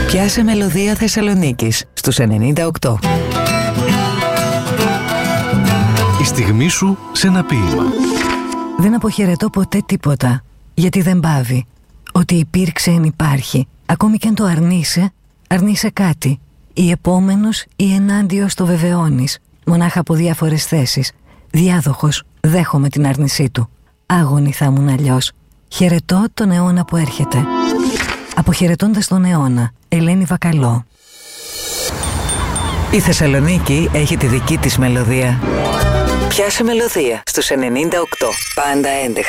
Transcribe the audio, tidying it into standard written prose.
Πιάσε μελωδία Θεσσαλονίκης στους 98. Η στιγμή σου σε ένα ποίημα. Δεν αποχαιρετώ ποτέ τίποτα, γιατί δεν πάβει. Ότι υπήρξε εν υπάρχει. Ακόμη και αν το αρνείσαι κάτι. Ή επόμενος ή ενάντιος το βεβαιώνεις. Μονάχα από διάφορες θέσεις. Διάδοχος, δέχομαι την άρνησή του. Άγωνη θα ήμουν αλλιώς. Χαιρετώ τον αιώνα που έρχεται. Αποχαιρετώντας τον αιώνα, Ελένη Βακαλό. Η Θεσσαλονίκη έχει τη δική της μελωδία. Πιάσε μελωδία στους 98. Πάντα έντεχα.